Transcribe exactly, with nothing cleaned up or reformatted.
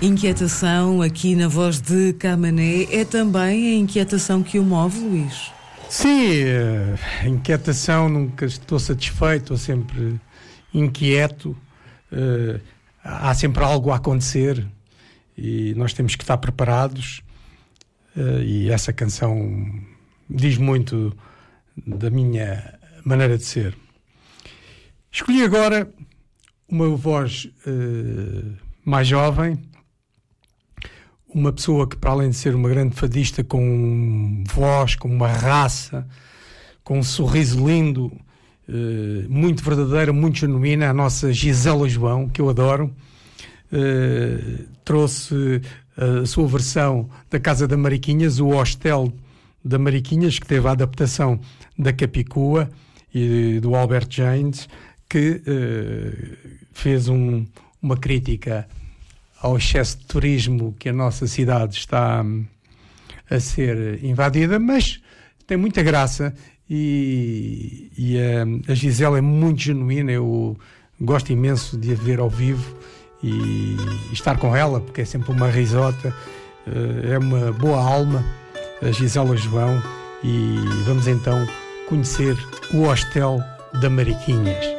inquietação aqui na voz de Camané. É também a inquietação que o move, Luís? Sim, a inquietação, nunca estou satisfeito, estou sempre inquieto, uh, há sempre algo a acontecer e nós temos que estar preparados, uh, e essa canção diz muito da minha maneira de ser. Escolhi agora uma voz uh, mais jovem, uma pessoa que, para além de ser uma grande fadista, com voz, com uma raça, com um sorriso lindo, uh, muito verdadeira, muito genuína, a nossa Gisela João, que eu adoro, uh, trouxe a sua versão da Casa da Mariquinhas, o Hostel da Mariquinhas, que teve a adaptação da Capicua e do Albert James, que uh, fez um, uma crítica ao excesso de turismo que a nossa cidade está um, a ser invadida, mas tem muita graça e, e a, a Gisela é muito genuína. Eu gosto imenso de a ver ao vivo e, e estar com ela, porque é sempre uma risota, uh, é uma boa alma, a Gisela João, e vamos então conhecer o Hostel da Mariquinhas.